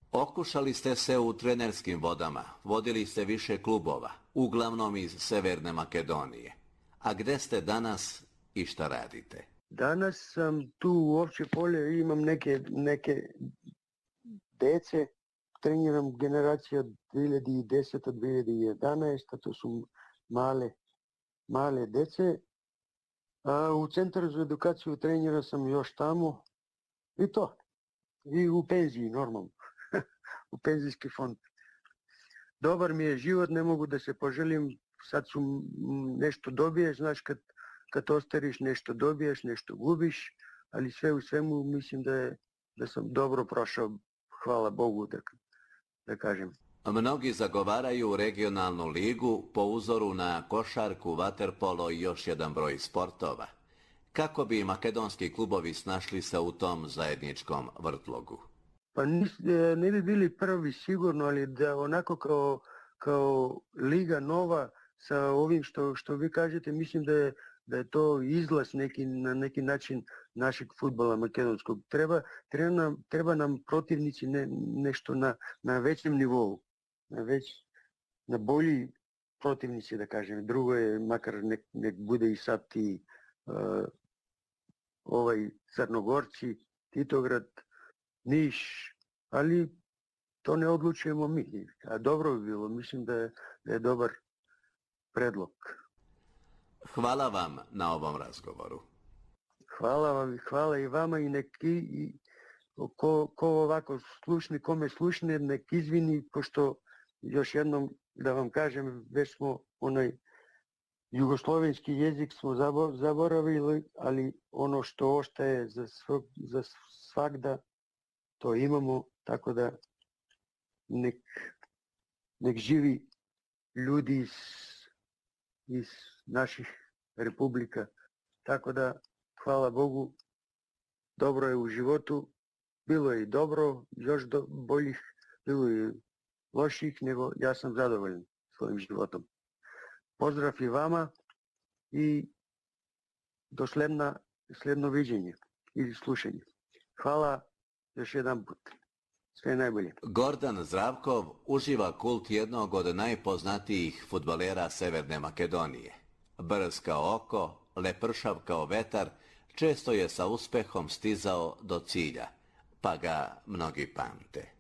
Okušali ste se u trenerskim vodama, vodili ste više klubova, uglavnom iz Severne Makedonije. A gde ste danas i šta radite? Danas sam tu u Ovče polje i imam neke dece. Treniram generacija 2010-2011, to su male dece. A u Centru za edukaciju trenira sam još tamo i to. I u penziji normalno. U penzijski fond. Dobar mi je život, ne mogu da se poželim. Sad su nešto dobiješ, znaš kad ostariš nešto dobiješ, nešto gubiš, ali sve u svemu mislim da sam dobro prošao, hvala Bogu da kažem. Mnogi zagovaraju regionalnu ligu po uzoru na košarku, vaterpolo i još jedan broj sportova. Kako bi makedonski klubovi snašli se u tom zajedničkom vrtlogu? Pa ne bi bili prvi sigurno, ali da onako kao liga nova sa ovim što vi kažete, mislim da je to izlaz na neki način našeg fudbala makedonskog. Treba nam protivnici nešto na većem nivou, na bolji protivnici da kažem. Drugo je makar nek bude i sad ti Crnogorci, Titograd, Niš, ali to ne odlučujemo mi. A dobro bi bilo, mislim da je dobar predlog. Hvala vam na ovom razgovoru. Hvala vam, hvala i vama i ko ovako slušni, kome slušne, nek izvini, pošto još jednom da vam kažem, već smo jugoslovenski jezik smo zaboravili, ali ono što ostaje za svakda, to imamo, tako da nek živi ljudi iz naših republika. Tako da, hvala Bogu, dobro je u životu, bilo je i dobro, još boljih, bilo je loših, nego ja sam zadovoljan svojim životom. Pozdrav i vama i do sledno viđenje ili slušanje. Hvala još jedan put. Sve najbolje. Gordan Zdravkov uživa kult jednog od najpoznatijih fudbalera Severne Makedonije. Brz kao oko, lepršav kao vetar, često je sa uspehom stizao do cilja, pa ga mnogi pamte.